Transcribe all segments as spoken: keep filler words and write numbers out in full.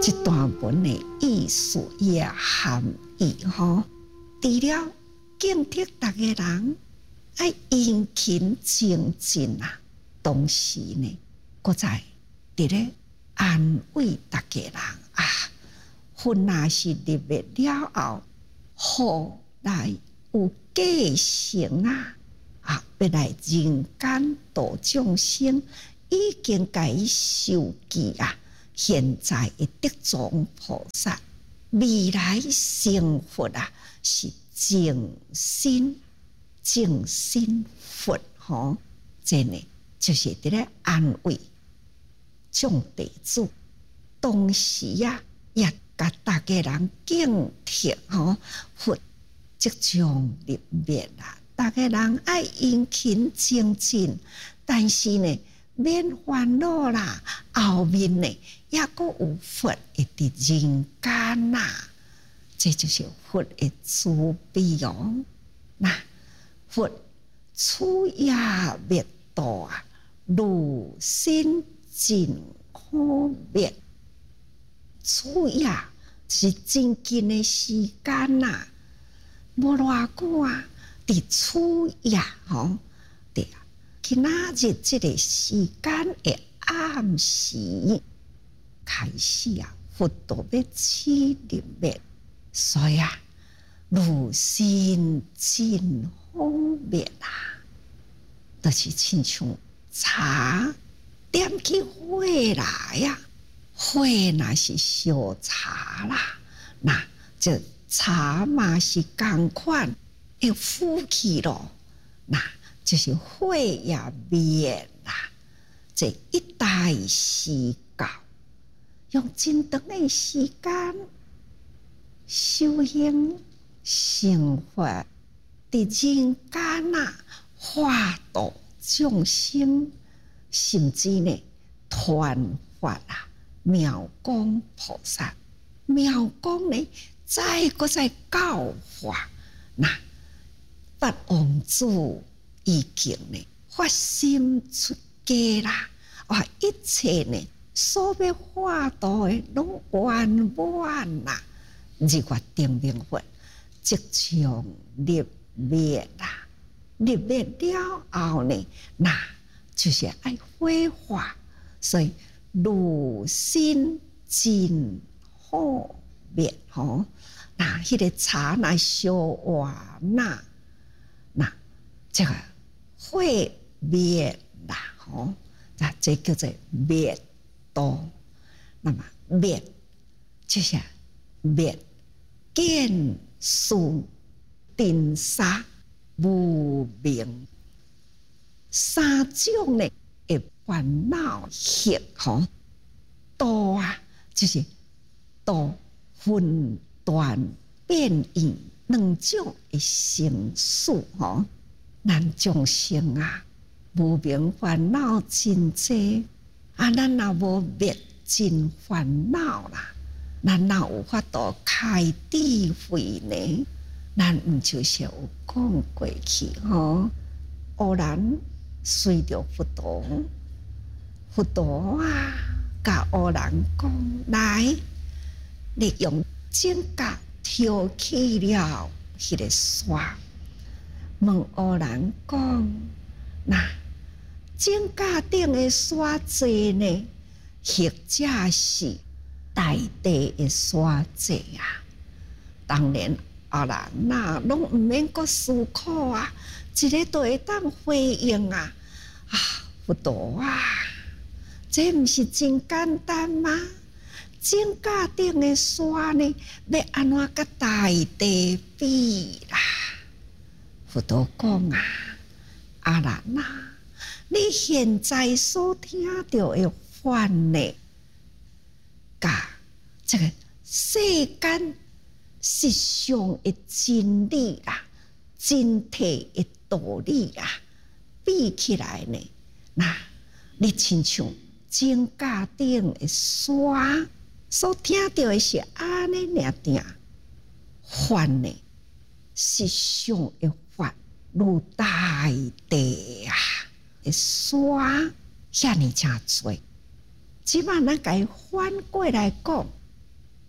这段文的意思也含义吼，除了警惕大家人，爱殷勤精进啊，同时呢，搁在伫咧安慰大家人啊，云若是入灭了后，好来有继承啊，啊，要来人间度众生，已经甲伊受记啊。现在的得宗菩萨，未来成佛啊，是净心净心佛吼，这呢就是伫咧安慰众弟子，同时啊，也甲大家人警惕吼，佛即将入灭啦，大家人爱殷勤精进，但是呢，免烦恼啦，后面呢，也阁有佛会伫人间呐，这就是佛的慈悲哦。那佛处也灭度啊，如心尽可灭，处也是真近的时间呐，无偌久啊，伫处也吼，对啊。今仔日这个时间的暗时开始啊，佛都要起入灭，所以啊，如心尽可灭啊，就是亲像茶点起火来呀、啊，火若是烧茶啦，那这茶嘛是同款会浮去咯，那。就是火也灭啦，这一代时到，用真长的时间修行成佛，伫人间啊，化度众生，甚至呢传法啊，妙光菩萨，妙光呢再搁再教化，那八王子。已经呢发心出家啦，哇！一切呢所要化度的拢圆满啦，日月定明佛即将入灭啦，入灭了后呢，那就是爱火化，所以如心尽可灭吼，那迄个茶若烧完啦，那这个。火灭啦，吼，那这叫做灭度。那么灭就是灭见数定杀无明三种的的烦恼业，吼，度啊，就是度分段变异两种的成数，吼。咱众生啊，无明烦恼真多啊！咱若无灭尽烦恼啦，咱哪有法度开智慧呢？咱毋就是有讲过去吼，偶然随着佛陀，佛陀啊，甲偶然讲来，你用正觉挑起了迄个山。问偶然讲，那正觉顶的山济呢，或者是大地的山济啊？当然，后人那拢毋免阁思考啊，一个都会当回应啊！啊，佛陀啊，这毋是真简单吗？正觉顶的山呢，要安怎甲大地比啦？佛陀讲啊，阿难啊，你现在所听到的法呢，甲这个世间实相的真理啦、真谛的道理啦，比起来呢，那你亲像正觉顶的山所听到的是安尼尔定法呢，实相的。如大地啊，的山遐尼真多。即摆咱甲伊反过来讲，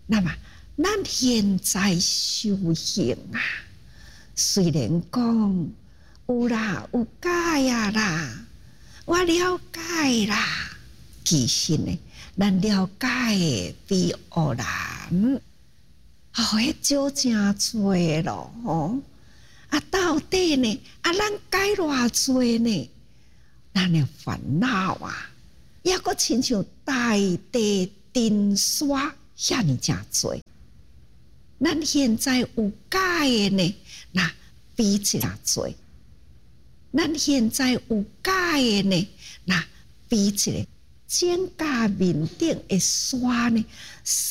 那么咱现在修行啊，虽然讲有啦有解啊啦，我了解啦，其实呢，咱了解的比学人哦，迄少真多咯吼。啊，到底呢？啊，咱解偌多呢？咱的烦恼啊，抑阁亲像大地震沙遐尼真多。咱现在有解的呢，那比一下多；咱现在有解的呢，那比一个井架面顶的沙呢，